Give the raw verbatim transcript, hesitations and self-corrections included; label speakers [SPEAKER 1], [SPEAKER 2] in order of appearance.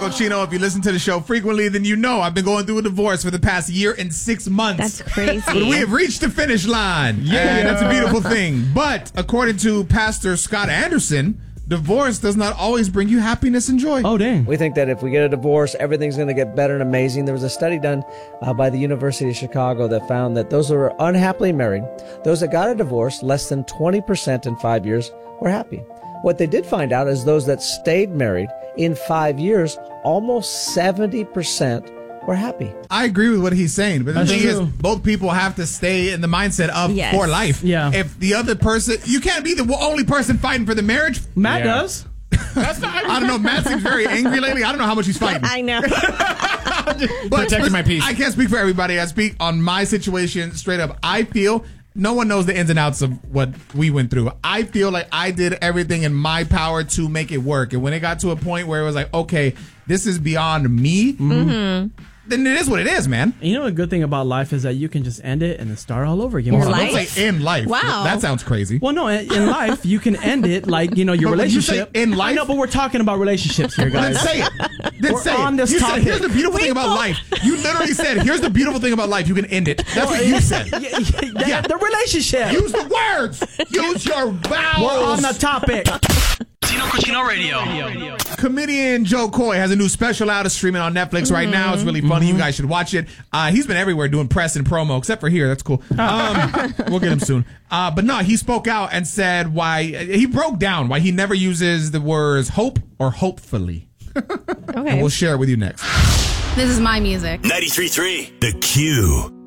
[SPEAKER 1] Chino, if you listen to the show frequently, then you know I've been going through a divorce for the past year and six months.
[SPEAKER 2] That's crazy.
[SPEAKER 1] But we have reached the finish line. Yeah. And that's a beautiful thing. But according to Pastor Scott Anderson, divorce does not always bring you happiness and joy.
[SPEAKER 3] Oh, dang.
[SPEAKER 4] We think that if we get a divorce, everything's going to get better and amazing. There was a study done uh, by the University of Chicago that found that those who were unhappily married, those that got a divorce, less than twenty percent in five years were happy. What they did find out is those that stayed married in five years, almost seventy percent were happy.
[SPEAKER 1] I agree with what he's saying, but the
[SPEAKER 3] That's
[SPEAKER 1] thing
[SPEAKER 3] true.
[SPEAKER 1] is, both people have to stay in the mindset of
[SPEAKER 2] Yes.
[SPEAKER 1] for life.
[SPEAKER 3] Yeah.
[SPEAKER 1] If the other person, you can't be the only person fighting for the marriage.
[SPEAKER 3] Matt
[SPEAKER 5] Yeah.
[SPEAKER 3] does.
[SPEAKER 5] That's not.
[SPEAKER 1] I don't know. Matt seems very angry lately. I don't know how much he's fighting.
[SPEAKER 2] I know.
[SPEAKER 1] But
[SPEAKER 5] Protecting my peace.
[SPEAKER 1] I can't speak for everybody. I speak on my situation straight up. I feel no one knows the ins and outs of what we went through. I feel like I did everything in my power to make it work. And when it got to a point where it was like, okay, this is beyond me, mm-hmm. then it is what it is, man.
[SPEAKER 3] You know, a good thing about life is that you can just end it and then start all over again.
[SPEAKER 2] Your
[SPEAKER 3] Well,
[SPEAKER 2] life?
[SPEAKER 1] Don't say in life.
[SPEAKER 2] Wow.
[SPEAKER 1] That sounds crazy.
[SPEAKER 3] Well, no, in in life, you can end it like, you know, your
[SPEAKER 1] But when you say
[SPEAKER 3] relationship.
[SPEAKER 1] in life-
[SPEAKER 3] I know, but we're talking about relationships here,
[SPEAKER 1] Then
[SPEAKER 3] guys.
[SPEAKER 1] say it. Then
[SPEAKER 3] We're
[SPEAKER 1] say
[SPEAKER 3] on
[SPEAKER 1] it.
[SPEAKER 3] this
[SPEAKER 1] you
[SPEAKER 3] topic.
[SPEAKER 1] said, here's the beautiful thing about life. You literally said, here's the beautiful thing about life. You can end it. That's what you said.
[SPEAKER 3] Yeah, yeah, the,
[SPEAKER 1] Yeah.
[SPEAKER 3] the relationship.
[SPEAKER 1] Use the words. Use your vowels.
[SPEAKER 3] We're on the topic.
[SPEAKER 6] Tino Cochino Radio.
[SPEAKER 1] Comedian Joe Coy has a new special out. It's streaming on Netflix right now. It's really funny. You guys should watch it. Uh, he's been everywhere doing press and promo, except for here. That's cool. Um, we'll get him soon. Uh, but no, he spoke out and said why he broke down why he never uses the words hope or hopefully.
[SPEAKER 2] Okay.
[SPEAKER 1] And we'll share it with you next.
[SPEAKER 7] This is my music.
[SPEAKER 6] ninety-three point three
[SPEAKER 8] The Q.